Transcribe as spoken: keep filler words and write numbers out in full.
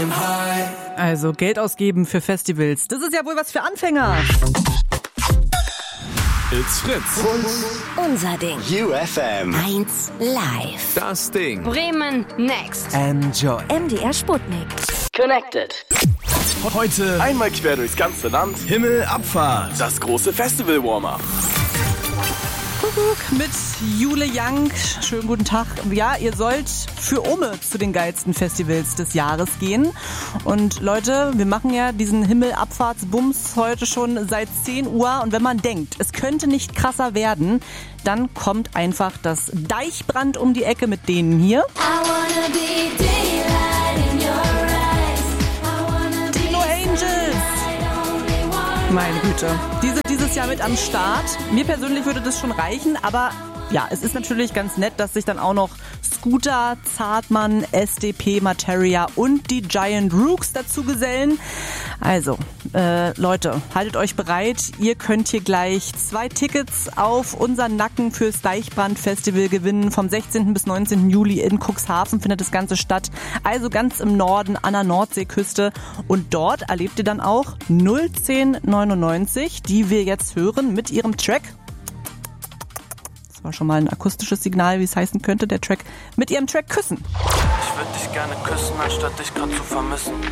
Also Geld ausgeben für Festivals, das ist ja wohl was für Anfänger. It's Fritz. Unser Ding. U F M. eins live. Das Ding. Bremen next. Enjoy. M D R Sputnik. Connected. Heute Einmal quer durchs ganze Land. Himmelabfahrt. Das große Festival-Warm-Up. Kuckuck mit Jule Young. Schönen guten Tag. Ja, ihr sollt für Ome zu den geilsten Festivals des Jahres gehen. Und Leute, wir machen ja diesen Himmelabfahrtsbums heute schon seit zehn Uhr. Und wenn man denkt, es könnte nicht krasser werden, dann kommt einfach das Deichbrand um die Ecke mit denen hier. Dino Angels. Meine Güte. Die sind dieses Jahr mit am Start. Mir persönlich würde das schon reichen, aber ja, es ist natürlich ganz nett, dass sich dann auch noch Scooter, Zartmann, S D P, Materia und die Giant Rooks dazu gesellen. Also, äh, Leute, haltet euch bereit. Ihr könnt hier gleich zwei Tickets auf unseren Nacken fürs Deichbrand-Festival gewinnen. Vom sechzehnten bis neunzehnten Juli in Cuxhaven findet das Ganze statt. Also ganz im Norden an der Nordseeküste. Und dort erlebt ihr dann auch null zehn neunundneunzig, die wir jetzt hören mit ihrem Track. War schon mal ein akustisches Signal, wie es heißen könnte, der Track mit ihrem Track Küssen. Ich würde dich gerne küssen, anstatt dich grad zu vermissen.